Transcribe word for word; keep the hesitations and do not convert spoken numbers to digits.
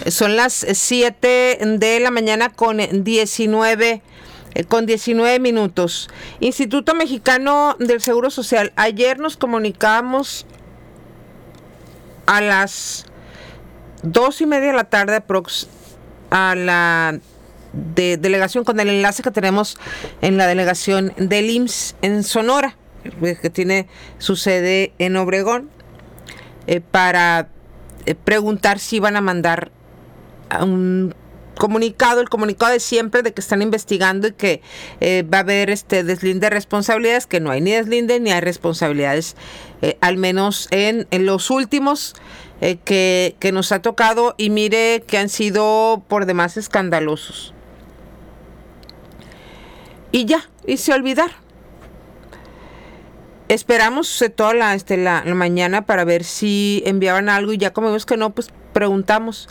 Son las siete de la mañana con diecinueve, con diecinueve minutos. Instituto Mexicano del Seguro Social. Ayer nos comunicamos a las dos y media de la tarde aprox a la de delegación con el enlace que tenemos en la delegación del I M S S en Sonora, que tiene su sede en Obregón, eh, para eh, preguntar si iban a mandar a un comunicado, el comunicado de siempre de que están investigando y que eh, va a haber este deslinde de responsabilidades, que no hay ni deslinde ni hay responsabilidades, eh, al menos en, en los últimos eh, que, que nos ha tocado, y mire que han sido por demás escandalosos. Y ya, y se olvidar. Esperamos eh, toda la, este, la, la mañana para ver si enviaban algo, y ya como vimos que no, pues preguntamos.